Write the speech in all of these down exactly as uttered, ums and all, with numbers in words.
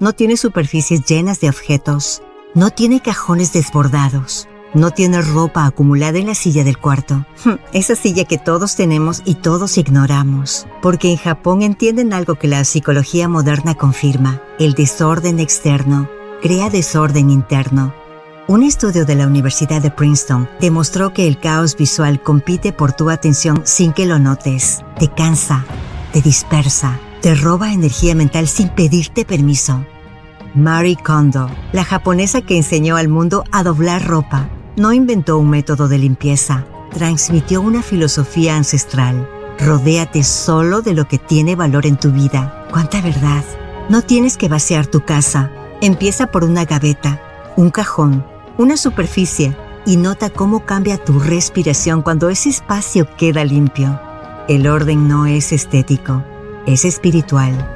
no tiene superficies llenas de objetos, no tiene cajones desbordados, no tiene ropa acumulada en la silla del cuarto. Esa silla que todos tenemos y todos ignoramos, porque en Japón entienden algo que la psicología moderna confirma: el desorden externo crea desorden interno. Un estudio de la Universidad de Princeton demostró que el caos visual compite por tu atención sin que lo notes. Te cansa, te dispersa, te roba energía mental sin pedirte permiso. Marie Kondo, la japonesa que enseñó al mundo a doblar ropa, no inventó un método de limpieza, transmitió una filosofía ancestral. Rodéate solo de lo que tiene valor en tu vida. ¡Cuánta verdad! No tienes que vaciar tu casa. Empieza por una gaveta, un cajón, una superficie, y nota cómo cambia tu respiración cuando ese espacio queda limpio. El orden no es estético, es espiritual.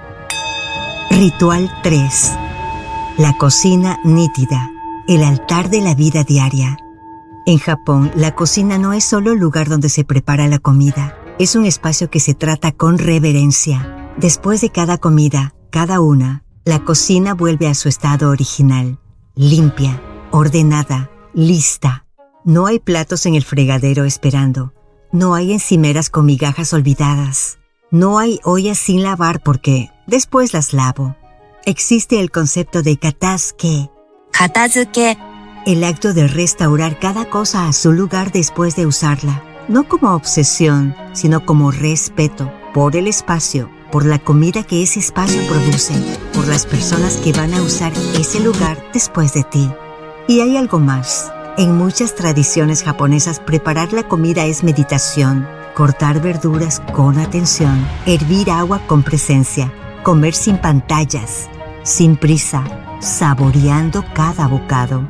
Ritual tres. La cocina nítida, el altar de la vida diaria. En Japón, la cocina no es solo el lugar donde se prepara la comida, es un espacio que se trata con reverencia. Después de cada comida, cada una, la cocina vuelve a su estado original, limpia, ordenada, lista. No hay platos en el fregadero esperando. No hay encimeras con migajas olvidadas. No hay ollas sin lavar porque después las lavo. Existe el concepto de katazuke, Katazuke, el acto de restaurar cada cosa a su lugar después de usarla. No como obsesión, sino como respeto por el espacio, por la comida que ese espacio produce, por las personas que van a usar ese lugar después de ti. Y hay algo más. En muchas tradiciones japonesas, preparar la comida es meditación. Cortar verduras con atención, hervir agua con presencia, comer sin pantallas, sin prisa, saboreando cada bocado.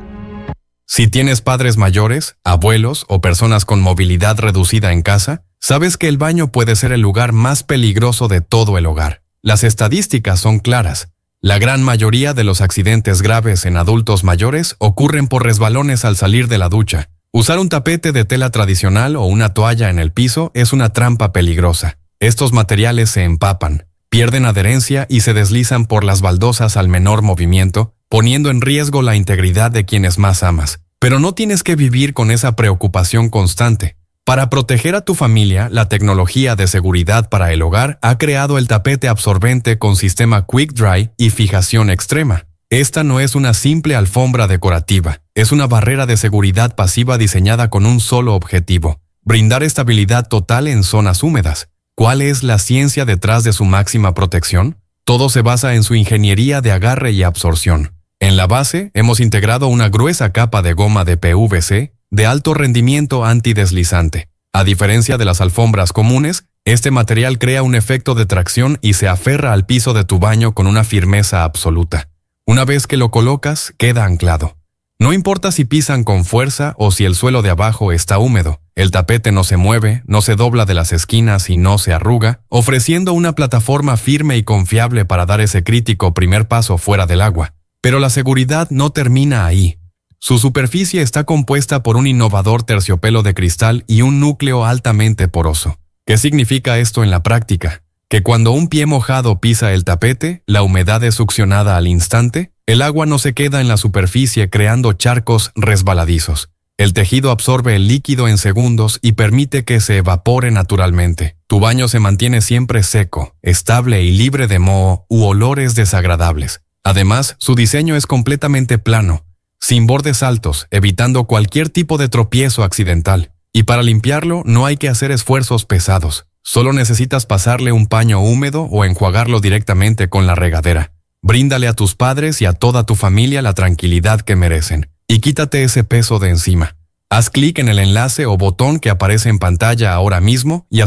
Si tienes padres mayores, abuelos o personas con movilidad reducida en casa, sabes que el baño puede ser el lugar más peligroso de todo el hogar. Las estadísticas son claras. La gran mayoría de los accidentes graves en adultos mayores ocurren por resbalones al salir de la ducha. Usar un tapete de tela tradicional o una toalla en el piso es una trampa peligrosa. Estos materiales se empapan, pierden adherencia y se deslizan por las baldosas al menor movimiento, poniendo en riesgo la integridad de quienes más amas. Pero no tienes que vivir con esa preocupación constante. Para proteger a tu familia, la tecnología de seguridad para el hogar ha creado el tapete absorbente con sistema Quick Dry y fijación extrema. Esta no es una simple alfombra decorativa, es una barrera de seguridad pasiva diseñada con un solo objetivo: brindar estabilidad total en zonas húmedas. ¿Cuál es la ciencia detrás de su máxima protección? Todo se basa en su ingeniería de agarre y absorción. En la base hemos integrado una gruesa capa de goma de P V C de alto rendimiento antideslizante. A diferencia de las alfombras comunes, este material crea un efecto de tracción y se aferra al piso de tu baño con una firmeza absoluta. Una vez que lo colocas, queda anclado. No importa si pisan con fuerza o si el suelo de abajo está húmedo, el tapete no se mueve, no se dobla de las esquinas y no se arruga, ofreciendo una plataforma firme y confiable para dar ese crítico primer paso fuera del agua. Pero la seguridad no termina ahí. Su superficie está compuesta por un innovador terciopelo de cristal y un núcleo altamente poroso. ¿Qué significa esto en la práctica? Que cuando un pie mojado pisa el tapete, la humedad es succionada al instante, el agua no se queda en la superficie creando charcos resbaladizos. El tejido absorbe el líquido en segundos y permite que se evapore naturalmente. Tu baño se mantiene siempre seco, estable y libre de moho u olores desagradables. Además, su diseño es completamente plano, sin bordes altos, evitando cualquier tipo de tropiezo accidental. Y para limpiarlo no hay que hacer esfuerzos pesados. Solo necesitas pasarle un paño húmedo o enjuagarlo directamente con la regadera. Bríndale a tus padres y a toda tu familia la tranquilidad que merecen. Y quítate ese peso de encima. Haz clic en el enlace o botón que aparece en pantalla ahora mismo y haz...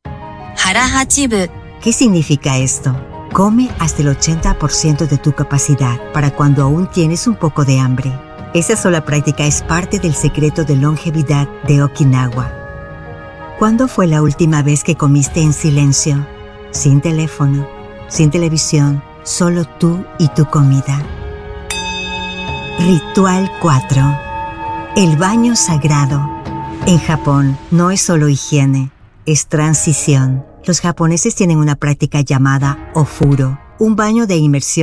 Harahachibu. ¿Qué significa esto? Come hasta el ochenta por ciento de tu capacidad para cuando aún tienes un poco de hambre. Esa sola práctica es parte del secreto de longevidad de Okinawa. ¿Cuándo fue la última vez que comiste en silencio? Sin teléfono, sin televisión, solo tú y tu comida. Ritual cuatro. El baño sagrado. En Japón no es solo higiene, es transición. Los japoneses tienen una práctica llamada ofuro, un baño de inmersión